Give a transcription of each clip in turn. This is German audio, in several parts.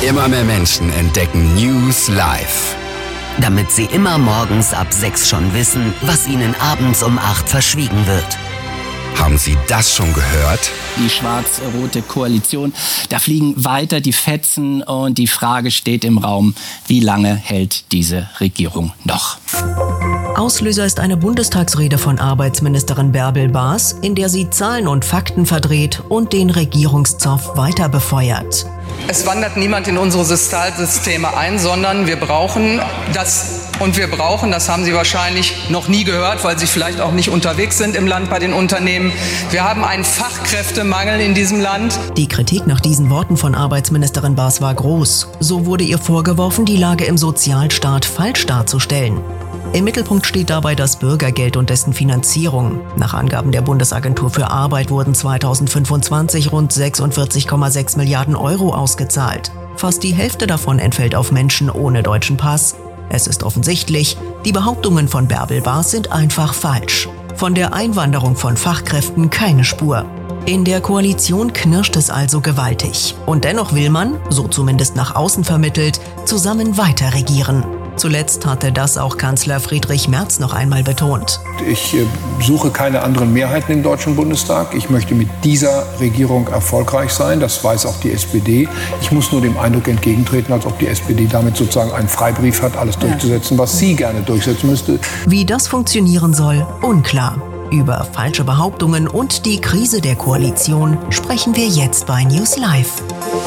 Immer mehr Menschen entdecken News Live. Damit sie immer morgens ab 6 schon wissen, was ihnen abends um 8 verschwiegen wird. Haben Sie das schon gehört? Die schwarz-rote Koalition, da fliegen weiter die Fetzen und die Frage steht im Raum, wie lange hält diese Regierung noch? Auslöser ist eine Bundestagsrede von Arbeitsministerin Bärbel Baas, in der sie Zahlen und Fakten verdreht und den Regierungszoff weiter befeuert. Es wandert niemand in unsere Sozialsysteme ein, sondern wir brauchen das. Und wir brauchen, das haben Sie wahrscheinlich noch nie gehört, weil Sie vielleicht auch nicht unterwegs sind im Land bei den Unternehmen. Wir haben einen Fachkräftemangel in diesem Land. Die Kritik nach diesen Worten von Arbeitsministerin Baas war groß. So wurde ihr vorgeworfen, die Lage im Sozialstaat falsch darzustellen. Im Mittelpunkt steht dabei das Bürgergeld und dessen Finanzierung. Nach Angaben der Bundesagentur für Arbeit wurden 2025 rund 46,6 Milliarden Euro ausgezahlt. Fast die Hälfte davon entfällt auf Menschen ohne deutschen Pass. Es ist offensichtlich, die Behauptungen von Bärbel Baas sind einfach falsch. Von der Einwanderung von Fachkräften keine Spur. In der Koalition knirscht es also gewaltig. Und dennoch will man, so zumindest nach außen vermittelt, zusammen weiter regieren. Zuletzt hatte das auch Kanzler Friedrich Merz noch einmal betont. Ich suche keine anderen Mehrheiten im Deutschen Bundestag. Ich möchte mit dieser Regierung erfolgreich sein. Das weiß auch die SPD. Ich muss nur dem Eindruck entgegentreten, als ob die SPD damit sozusagen einen Freibrief hat, alles durchzusetzen, was sie gerne durchsetzen müsste. Wie das funktionieren soll, unklar. Über falsche Behauptungen und die Krise der Koalition sprechen wir jetzt bei News Live.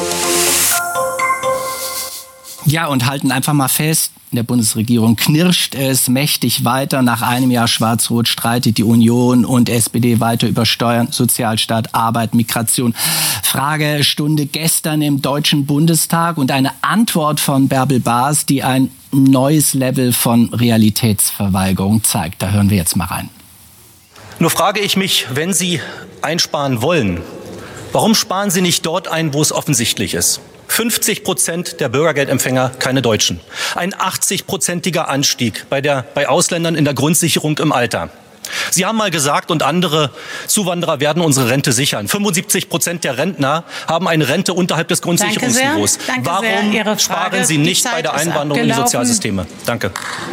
Ja, und halten einfach mal fest, in der Bundesregierung knirscht es mächtig weiter. Nach einem Jahr Schwarz-Rot streitet die Union und SPD weiter über Steuern, Sozialstaat, Arbeit, Migration. Fragestunde gestern im Deutschen Bundestag und eine Antwort von Bärbel Baas, die ein neues Level von Realitätsverweigerung zeigt. Da hören wir jetzt mal rein. Nur frage ich mich, wenn Sie einsparen wollen, warum sparen Sie nicht dort ein, wo es offensichtlich ist? 50% der Bürgergeldempfänger keine Deutschen. Ein 80-prozentiger Anstieg bei Ausländern in der Grundsicherung im Alter. Sie haben mal gesagt, und andere Zuwanderer werden unsere Rente sichern. 75% der Rentner haben eine Rente unterhalb des Grundsicherungsniveaus. Warum sparen Sie nicht bei der Einwanderung in die Sozialsysteme? Danke.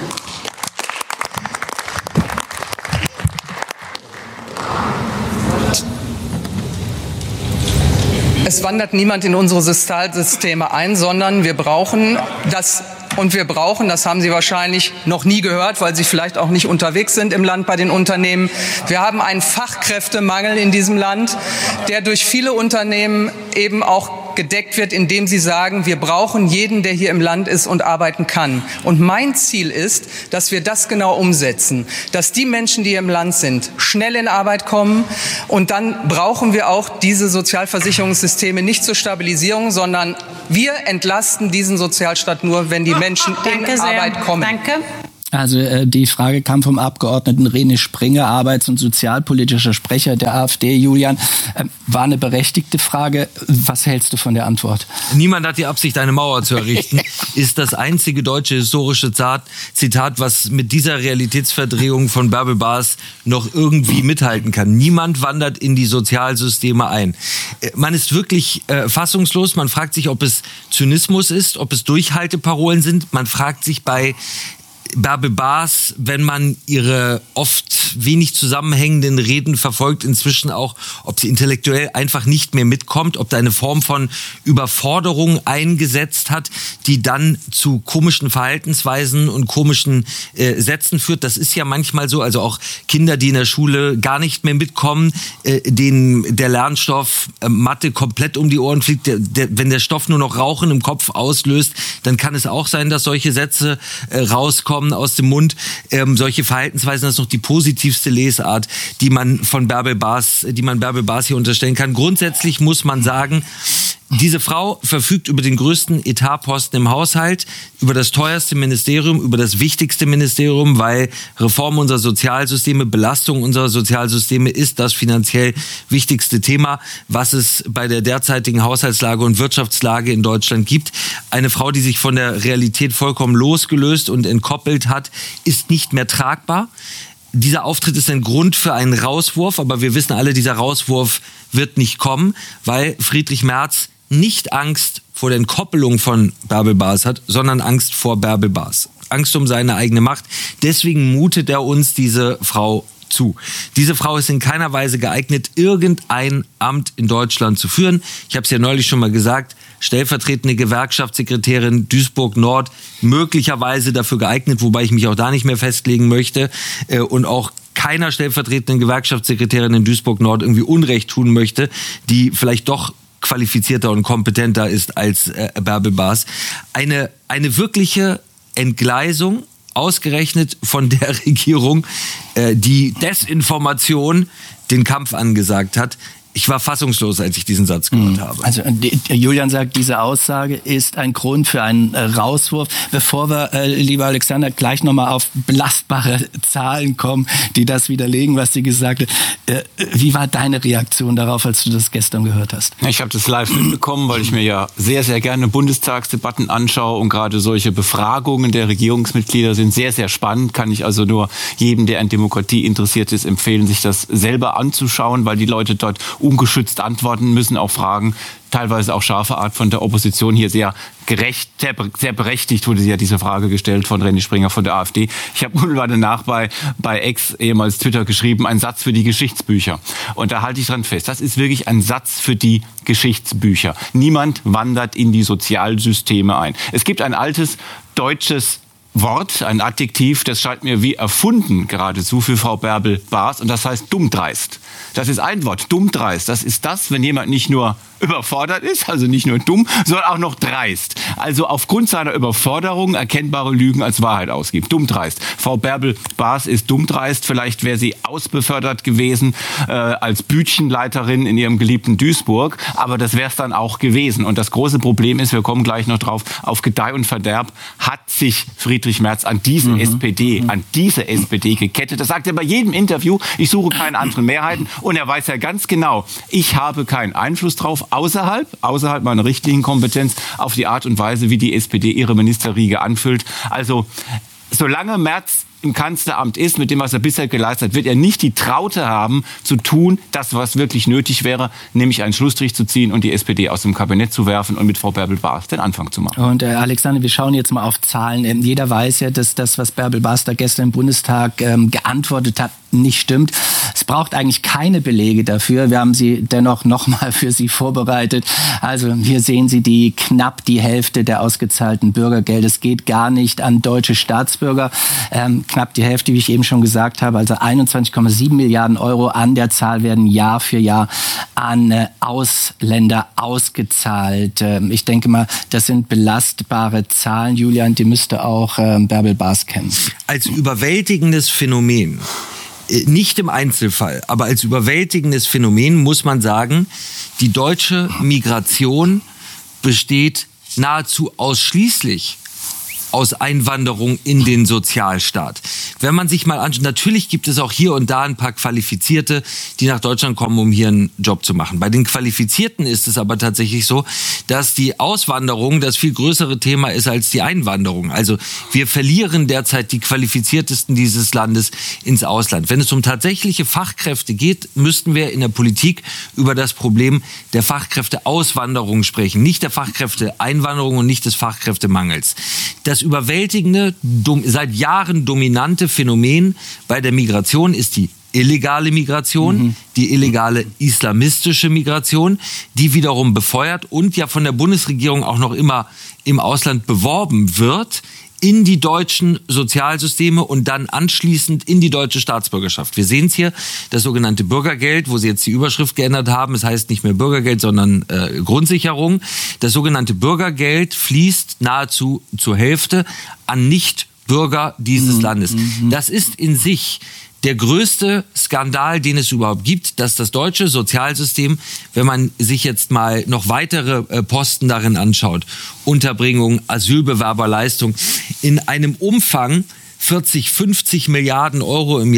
Es wandert niemand in unsere Sozialsysteme ein, sondern wir brauchen das. Und wir brauchen, das haben Sie wahrscheinlich noch nie gehört, weil Sie vielleicht auch nicht unterwegs sind im Land bei den Unternehmen. Wir haben einen Fachkräftemangel in diesem Land, der durch viele Unternehmen eben auch gedeckt wird, indem sie sagen, wir brauchen jeden, der hier im Land ist und arbeiten kann. Und mein Ziel ist, dass wir das genau umsetzen, dass die Menschen, die hier im Land sind, schnell in Arbeit kommen. Und dann brauchen wir auch diese Sozialversicherungssysteme nicht zur Stabilisierung, sondern wir entlasten diesen Sozialstaat nur, wenn die Menschen in Arbeit kommen. Danke. Also die Frage kam vom Abgeordneten René Springer, arbeits- und sozialpolitischer Sprecher der AfD. Julian, war eine berechtigte Frage. Was hältst du von der Antwort? Niemand hat die Absicht, eine Mauer zu errichten, ist das einzige deutsche historische Zitat, was mit dieser Realitätsverdrehung von Bärbel Baas noch irgendwie mithalten kann. Niemand wandert in die Sozialsysteme ein. Man ist wirklich fassungslos. Man fragt sich, ob es Zynismus ist, ob es Durchhalteparolen sind. Man fragt sich bei Bärbel Baas, wenn man ihre oft wenig zusammenhängenden Reden verfolgt, inzwischen auch, ob sie intellektuell einfach nicht mehr mitkommt, ob da eine Form von Überforderung eingesetzt hat, die dann zu komischen Verhaltensweisen und komischen Sätzen führt. Das ist ja manchmal so, also auch Kinder, die in der Schule gar nicht mehr mitkommen, denen der Lernstoff Mathe komplett um die Ohren fliegt, wenn der Stoff nur noch Rauchen im Kopf auslöst, dann kann es auch sein, dass solche Sätze rauskommen aus dem Mund. Solche Verhaltensweisen, das ist noch die positivste Lesart, die man Bärbel Baas hier unterstellen kann. Grundsätzlich muss man sagen, diese Frau verfügt über den größten Etatposten im Haushalt, über das teuerste Ministerium, über das wichtigste Ministerium, weil Reform unserer Sozialsysteme, Belastung unserer Sozialsysteme ist das finanziell wichtigste Thema, was es bei der derzeitigen Haushaltslage und Wirtschaftslage in Deutschland gibt. Eine Frau, die sich von der Realität vollkommen losgelöst und entkoppelt hat, ist nicht mehr tragbar. Dieser Auftritt ist ein Grund für einen Rauswurf, aber wir wissen alle, dieser Rauswurf wird nicht kommen, weil Friedrich Merz nicht Angst vor der Entkoppelung von Bärbel Baas hat, sondern Angst vor Bärbel Baas. Angst um seine eigene Macht. Deswegen mutet er uns diese Frau zu. Diese Frau ist in keiner Weise geeignet, irgendein Amt in Deutschland zu führen. Ich habe es ja neulich schon mal gesagt, stellvertretende Gewerkschaftssekretärin Duisburg-Nord, möglicherweise dafür geeignet, wobei ich mich auch da nicht mehr festlegen möchte und auch keiner stellvertretenden Gewerkschaftssekretärin in Duisburg-Nord irgendwie Unrecht tun möchte, die vielleicht doch qualifizierter und kompetenter ist als Bärbel Baas. Eine wirkliche Entgleisung, ausgerechnet von der Regierung, die Desinformation den Kampf angesagt hat. Ich war fassungslos, als ich diesen Satz gehört habe. Also Julian sagt, diese Aussage ist ein Grund für einen Rauswurf. Bevor wir, lieber Alexander, gleich nochmal auf belastbare Zahlen kommen, die das widerlegen, was sie gesagt hat. Wie war deine Reaktion darauf, als du das gestern gehört hast? Ich habe das live mitbekommen, weil ich mir ja sehr, sehr gerne Bundestagsdebatten anschaue und gerade solche Befragungen der Regierungsmitglieder sind sehr, sehr spannend. Kann ich also nur jedem, der an Demokratie interessiert ist, empfehlen, sich das selber anzuschauen, weil die Leute dort ungeschützt antworten müssen auf Fragen, teilweise auch scharfe Art von der Opposition. Hier sehr gerecht, sehr berechtigt wurde ja diese Frage gestellt von René Springer von der AfD. Ich habe unmittelbar danach bei X, ehemals Twitter, geschrieben, ein Satz für die Geschichtsbücher. Und da halte ich dran fest, das ist wirklich ein Satz für die Geschichtsbücher. Niemand wandert in die Sozialsysteme ein. Es gibt ein altes deutsches Wort, ein Adjektiv, das scheint mir wie erfunden geradezu für Frau Bärbel Baas und das heißt dummdreist. Das ist ein Wort, dummdreist. Das ist das, wenn jemand nicht nur überfordert ist, also nicht nur dumm, sondern auch noch dreist. Also aufgrund seiner Überforderung erkennbare Lügen als Wahrheit ausgibt. Dummdreist. Frau Bärbel Baas ist dummdreist. Vielleicht wäre sie ausbefördert gewesen als Bütchenleiterin in ihrem geliebten Duisburg. Aber das wäre es dann auch gewesen. Und das große Problem ist, wir kommen gleich noch drauf, auf Gedeih und Verderb hat sich Friedrich Merz an diese SPD gekettet. Das sagt er bei jedem Interview. Ich suche keine anderen Mehrheiten. Und er weiß ja ganz genau, ich habe keinen Einfluss drauf, außerhalb meiner richtigen Kompetenz, auf die Art und Weise, wie die SPD ihre Ministerriege anfüllt. Also, solange Merz im Kanzleramt ist, mit dem, was er bisher geleistet hat, wird er nicht die Traute haben, zu tun, das, was wirklich nötig wäre, nämlich einen Schlussstrich zu ziehen und die SPD aus dem Kabinett zu werfen und mit Frau Bärbel Baas den Anfang zu machen. Und Alexander, wir schauen jetzt mal auf Zahlen. Jeder weiß ja, dass das, was Bärbel Baas da gestern im Bundestag geantwortet hat, nicht stimmt. Es braucht eigentlich keine Belege dafür. Wir haben sie dennoch nochmal für Sie vorbereitet. Also hier sehen Sie knapp die Hälfte der ausgezahlten Bürgergelder. Es geht gar nicht an deutsche Staatsbürger. Knapp die Hälfte, wie ich eben schon gesagt habe, also 21,7 Milliarden Euro an der Zahl werden Jahr für Jahr an Ausländer ausgezahlt. Ich denke mal, das sind belastbare Zahlen. Julian, die müsste auch Bärbel Baas kennen. Als überwältigendes Phänomen, nicht im Einzelfall, aber als überwältigendes Phänomen muss man sagen, die deutsche Migration besteht nahezu ausschließlich aus Einwanderung in den Sozialstaat. Wenn man sich mal anschaut, natürlich gibt es auch hier und da ein paar Qualifizierte, die nach Deutschland kommen, um hier einen Job zu machen. Bei den Qualifizierten ist es aber tatsächlich so, dass die Auswanderung das viel größere Thema ist als die Einwanderung. Also wir verlieren derzeit die Qualifiziertesten dieses Landes ins Ausland. Wenn es um tatsächliche Fachkräfte geht, müssten wir in der Politik über das Problem der Fachkräfteauswanderung sprechen, nicht der Fachkräfteeinwanderung und nicht des Fachkräftemangels. Das überwältigende, seit Jahren dominante Phänomen bei der Migration ist die illegale Migration, die illegale islamistische Migration, die wiederum befeuert und ja von der Bundesregierung auch noch immer im Ausland beworben wird, in die deutschen Sozialsysteme und dann anschließend in die deutsche Staatsbürgerschaft. Wir sehen es hier, das sogenannte Bürgergeld, wo sie jetzt die Überschrift geändert haben. Es heißt nicht mehr Bürgergeld, sondern Grundsicherung. Das sogenannte Bürgergeld fließt nahezu zur Hälfte an Nichtbürger dieses Landes. Das ist in sich der größte Skandal, den es überhaupt gibt, dass das deutsche Sozialsystem, wenn man sich jetzt mal noch weitere Posten darin anschaut, Unterbringung, Asylbewerberleistung, in einem Umfang 40, 50 Milliarden Euro im Jahr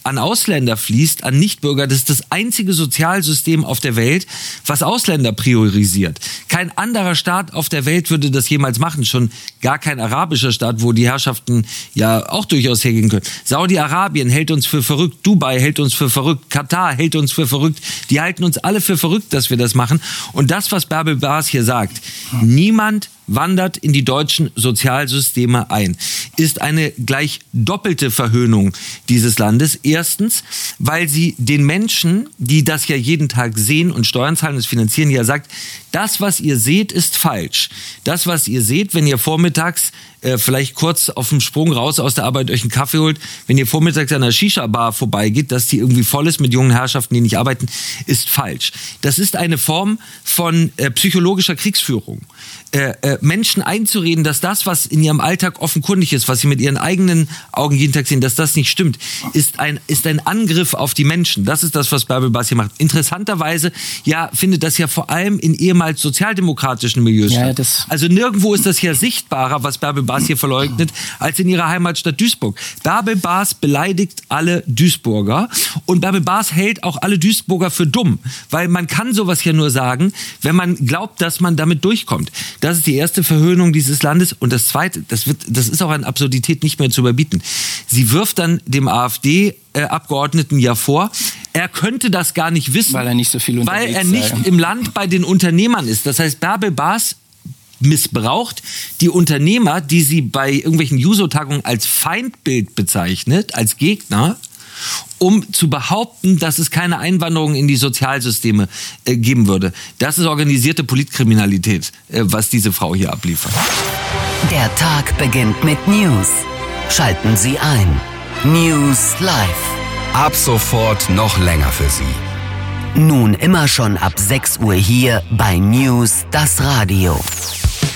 an Ausländer fließt, an Nichtbürger, das ist das einzige Sozialsystem auf der Welt, was Ausländer priorisiert. Kein anderer Staat auf der Welt würde das jemals machen, schon gar kein arabischer Staat, wo die Herrschaften ja auch durchaus hergehen können. Saudi-Arabien hält uns für verrückt, Dubai hält uns für verrückt, Katar hält uns für verrückt, die halten uns alle für verrückt, dass wir das machen. Und das, was Bärbel Baas hier sagt, niemand wandert in die deutschen Sozialsysteme ein, ist eine gleich doppelte Verhöhnung dieses Landes. Erstens, weil sie den Menschen, die das ja jeden Tag sehen und Steuern zahlen und es finanzieren, ja sagt, das, was ihr seht, ist falsch. Das, was ihr seht, wenn ihr vormittags vielleicht kurz auf dem Sprung raus aus der Arbeit euch einen Kaffee holt, wenn ihr vormittags an einer Shisha-Bar vorbeigeht, dass die irgendwie voll ist mit jungen Herrschaften, die nicht arbeiten, ist falsch. Das ist eine Form von psychologischer Kriegsführung. Menschen einzureden, dass das, was in ihrem Alltag offenkundig ist, was sie mit ihren eigenen Augen jeden Tag sehen, dass das nicht stimmt, ist ein Angriff auf die Menschen. Das ist das, was Bärbel Baas hier macht. Interessanterweise findet das ja vor allem in ehemals sozialdemokratischen Milieus statt. Also nirgendwo ist das ja sichtbarer, was Bärbel Baas hier verleugnet, als in ihrer Heimatstadt Duisburg. Bärbel Baas beleidigt alle Duisburger und Bärbel Baas hält auch alle Duisburger für dumm, weil man kann sowas ja nur sagen, wenn man glaubt, dass man damit durchkommt. Das ist die erste Verhöhnung dieses Landes. Und das Zweite, das ist auch an Absurdität nicht mehr zu überbieten. Sie wirft dann dem AfD-Abgeordneten ja vor, er könnte das gar nicht wissen, weil er nicht so viel unterwegs ist, weil er nicht im Land bei den Unternehmern ist. Das heißt, Bärbel Baas missbraucht die Unternehmer, die sie bei irgendwelchen Juso-Tagungen als Feindbild bezeichnet, als Gegner, um zu behaupten, dass es keine Einwanderung in die Sozialsysteme geben würde. Das ist organisierte Politkriminalität, was diese Frau hier abliefert. Der Tag beginnt mit News. Schalten Sie ein. News Live. Ab sofort noch länger für Sie. Nun immer schon ab 6 Uhr hier bei News, das Radio.